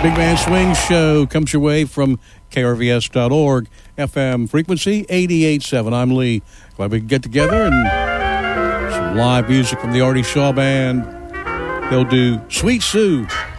Big Man Swing Show comes your way from krvs.org, FM frequency 88.7. I'm Lee. Glad we can get together and some live music from the Artie Shaw Band. They'll do Sweet Sue.